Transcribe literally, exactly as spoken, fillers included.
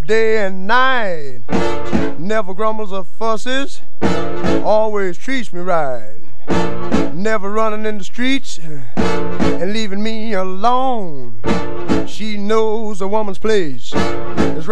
day and night. Never grumbles or fusses, always treats me right. Never running in the streets and leaving me alone. She knows a woman's place is right